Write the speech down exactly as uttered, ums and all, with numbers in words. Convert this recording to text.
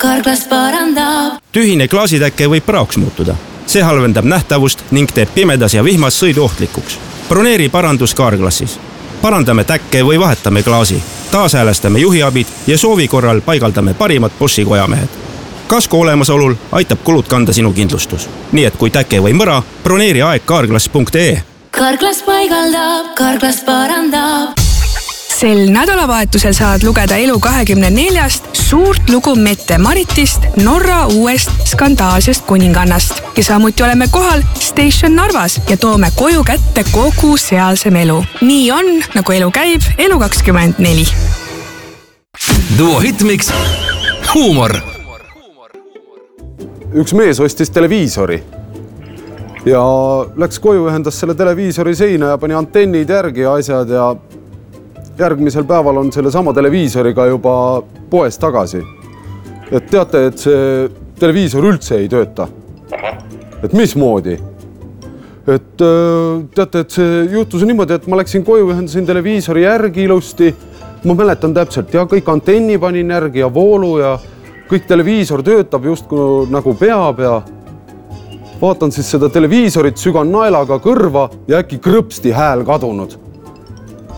Carglass parandab. Tühine klaasitäkke võib praoks muutuda. See halvendab nähtavust ning teeb pimedas ja vihmas sõidu ohtlikuks. Broneeri parandus Carglassis. Parandame täkke või vahetame klaasi. Taashäälestame juhiabid ja soovi korral paigaldame parimad Boschi kojamehed. Kasko olemasolul aitab kulud kanda sinu kindlustus. Nii et kui täke või mõra, broneeri aeg carglass punkt ee. Carglass paigaldab, Carglass parandab. Sel nädalavahetusel saad lugeda Elu kahekümne neljast suurt lugu Mette Maritist, Norra uuest skandaalsest kuningannast. Ja samuti oleme kohal Station Narvas ja toome koju kätte kogu sealsem elu. Nii on, nagu elu käib, Elu kakskümmend neli. Duo Hitmix, huumor. Üks mees ostis televiisori ja läks koju, ühendas selle televiisori seina ja pani antennid järgi ja asjad ja järgmisel päeval on selle sama televiisoriga juba poes tagasi. Et teate, et see televiisor üldse ei tööta. Et mismoodi? Et teate, et see juhtus niimoodi, et ma läksin koju, ühendasin televiisori järgi ilusti. Ma mäletan täpselt ja kõik antenni panin järgi ja voolu ja kõik televiisor töötab just nagu peab ja vaatan siis seda televiisorit, sügan naelaga kõrva ja äkki krõpsti hääl kadunud.